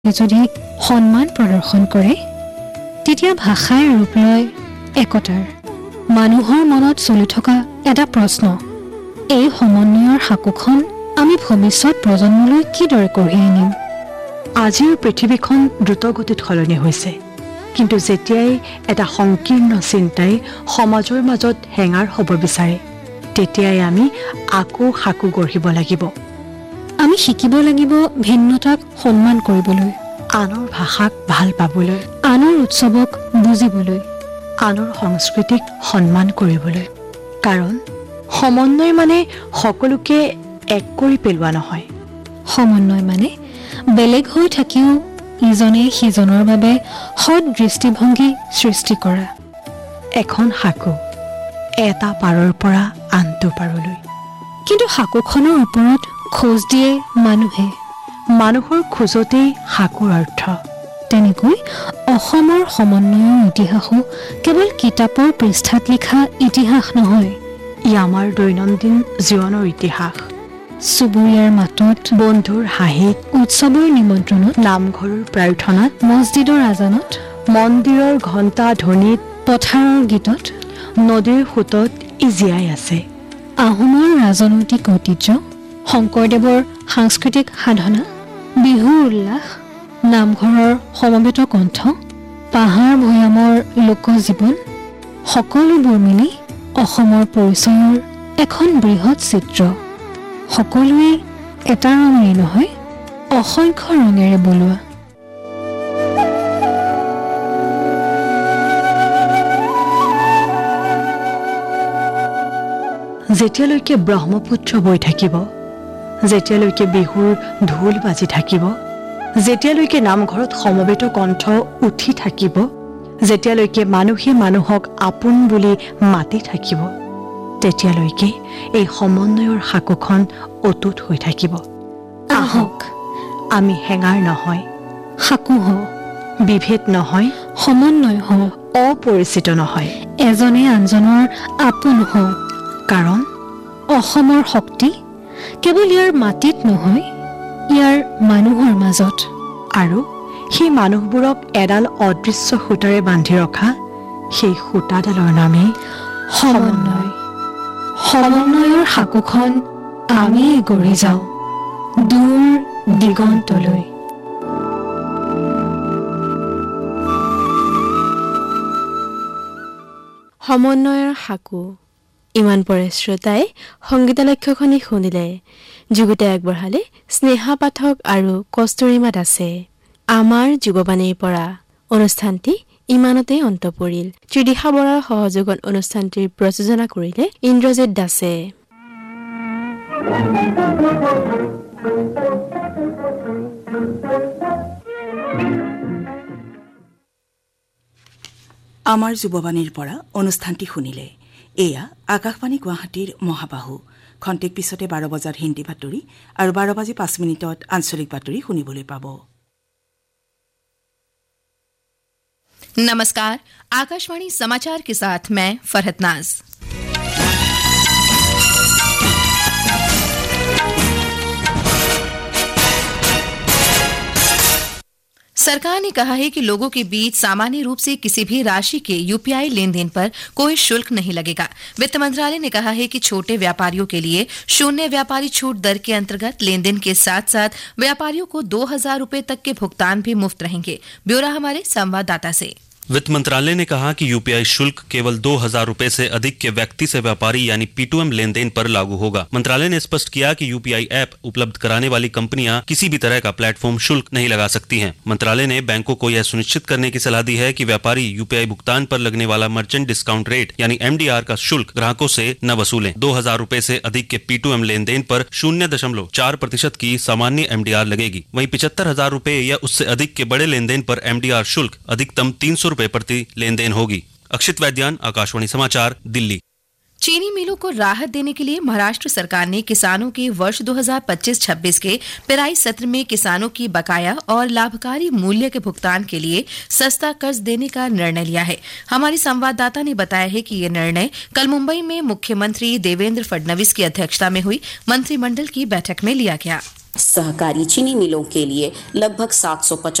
যদি সন্মান প্ৰদৰ্শন কৰে তেতিয়া ভাষাই ৰূপ লয় একতাৰ। মানুহৰ মনত চলি থকা এটা প্ৰশ্ন, এই সমন্বয়ৰ সাঁকোখন আমি ভৱিষ্যত প্ৰজন্মলৈ কিদৰে কঢ়িয়াই নিম? আজিৰ পৃথিৱীখন দ্ৰুতগতিত সলনি হৈছে, কিন্তু যেতিয়াই এটা সংকীৰ্ণ চিন্তাই সমাজৰ মাজত হেঙাৰ হ'ব বিচাৰে তেতিয়াই আমি আকৌ সাঁকো গঢ়িব লাগিব। আমি শিকিব লাগিব ভিন্নতাক সন্মান কৰিবলৈ, আনৰ ভাষাক ভাল পাবলৈ, আনৰ উৎসৱক বুজিবলৈ, আনৰ সংস্কৃতিক সন্মান কৰিবলৈ। কাৰণ সমন্বয় মানে সকলোকে এক কৰি পেলোৱা নহয়। সমন্বয় মানে বেলেগ হৈ থাকিও ইজনে সিজনৰ বাবে সৎ দৃষ্টিভংগী সৃষ্টি কৰা। এখন সাঁকো এটা পাৰৰ পৰা আনটো পাৰলৈ। কিন্তু সাঁকোখনৰ ওপৰত খোজ দিয়ে মানুহে। মানুহৰ খোজতেই সাঁকোৰ অৰ্থ। তেনেকৈ অসমৰ সমন্বয়ৰ ইতিহাসো কেৱল কিতাপৰ পৃষ্ঠাত লিখা ইতিহাস নহয়, ই আমাৰ দৈনন্দিন জীৱনৰ ইতিহাস। চুবুৰীয়াৰ মাতত, বন্ধুৰ হাঁহিত, উৎসৱৰ নিমন্ত্ৰণত, নামঘৰৰ প্ৰাৰ্থনাত, মছজিদৰ আজানত, মন্দিৰৰ ঘণ্টা ধ্বনিত, পথাৰৰ গীতত, নদীৰ সোঁতত ই জীয়াই আছে। আহোমৰ ৰাজনৈতিক ঐতিহ্য, শংকৰদেৱৰ সাংস্কৃতিক সাধনা, বিহুৰ উল্লাস, নামঘৰৰ সমবেত কণ্ঠ, পাহাৰ ভৈয়ামৰ লোকজীৱন, সকলোবোৰ মিলি অসমৰ পৰিচয়ৰ এখন বৃহৎ চিত্ৰ। সকলোৱে এটা ৰঙেৰে নহয়, অসংখ্য ৰঙেৰে বলোৱা। যেতিয়ালৈকে ব্ৰহ্মপুত্ৰ বৈ থাকিব, যেতিয়ালৈকে বিহুৰ ঢোল বাজি থাকিব, যেতিয়ালৈকে নামঘৰত সমবেত কণ্ঠ উঠি থাকিব, যেতিয়ালৈকে মানুহে মানুহক আপোন বুলি মাতি থাকিব, তেতিয়ালৈকে এই সমন্বয়ৰ সাঁকোখন অটুট হৈ থাকিব। আহক আমি হেঙাৰ নহয়, সাঁকো হওঁ, বিভেদ নহয়, সমন্বয় হওঁ, অপৰিচিত নহয়, এজনে আনজনৰ আপোন হওঁ। কাৰণ অসমৰ শক্তি কেৱল ইয়াৰ মাটিত নহয়, ইয়াৰ মানুহৰ মাজত। আৰু সেই মানুহবোৰক এডাল অদৃশ্য সূতাৰে বান্ধি ৰখা সেই সূতাডালৰ নামেই সমন্বয়। সমন্বয়ৰ সাঁকোখন আমি গঢ়ি যাওঁ দূৰ দিগন্তলৈ। সমন্বয়ৰ সাঁকো। ইমান পৰে শ্ৰোতাই সংগীতালক্ষ্যখনি শুনিলে। যুগুতে আগবঢ়ালে স্নেহা পাঠক আৰু কস্তুৰীমা দাসে। আমাৰ যুৱবাণীৰ পৰা অনুষ্ঠানটি ইমানতে অন্ত পৰিল। ত্ৰিদিশা বৰাৰ সহযোগত অনুষ্ঠানটিৰ প্ৰযোজনা কৰিলে ইন্দ্ৰজিৎ দাসে। আমাৰ যুৱবাণীৰ পৰা অনুষ্ঠানটি শুনিলে। এয়া আকাশবাণী গুৱাহাটীৰ মহাবাহু। খন্তেক পিছতে 12 বজাত হিন্দী বাতৰি আৰু 12:05 আঞ্চলিক বাতৰি শুনিবলৈ পাব। नमस्कार, आकाशवाणी समाचार के साथ मैं फरहत नाज। सरकार ने कहा है कि लोगों के बीच सामान्य रूप से किसी भी राशि के यूपीआई लेन देन पर कोई शुल्क नहीं लगेगा। वित्त मंत्रालय ने कहा है कि छोटे व्यापारियों के लिए शून्य व्यापारी छूट दर के अंतर्गत लेन देन के साथ साथ व्यापारियों को 2000 रुपए तक के भुगतान भी मुफ्त रहेंगे। ब्यौरा हमारे संवाददाता से। वित्त मंत्रालय ने कहा कि यूपीआई शुल्क केवल 2000 रुपए से अधिक के व्यक्ति से व्यापारी यानी P2M लेन देन पर लागू होगा। मंत्रालय ने स्पष्ट किया कि यूपीआई ऐप उपलब्ध कराने वाली कंपनियां किसी भी तरह का प्लेटफॉर्म शुल्क नहीं लगा सकती हैं। मंत्रालय ने बैंकों को यह सुनिश्चित करने की सलाह दी है कि व्यापारी यूपीआई भुगतान पर लगने वाला मर्चेंट डिस्काउंट रेट यानी MDR का शुल्क ग्राहकों से न वसूलें। 2000 रुपए से अधिक के P2M लेन देन पर 0.4% की सामान्य MDR लगेगी। वहीं 75,000 रुपए या उससे अधिक के बड़े लेन देन पर MDR शुल्क अधिकतम 300 रुपए प्रति लेन देन होगी। अक्षित वैद्यान, आकाशवाणी समाचार, दिल्ली। चीनी मिलों को राहत देने के लिए महाराष्ट्र सरकार ने किसानों के वर्ष 2025-26 के पेराई सत्र में किसानों की बकाया और लाभकारी मूल्य के भुगतान के लिए सस्ता कर्ज देने का निर्णय लिया है। हमारी संवाददाता ने बताया है कि ये निर्णय कल मुंबई में मुख्यमंत्री देवेंद्र फडणवीस की अध्यक्षता में हुई मंत्रिमंडल की बैठक में लिया गया। सहकारी चीनी मिलों के लिए लगभग 750